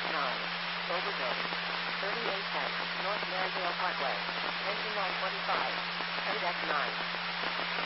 Overbuild. 3810 North Maryvale Parkway. Engine 925. Code X9.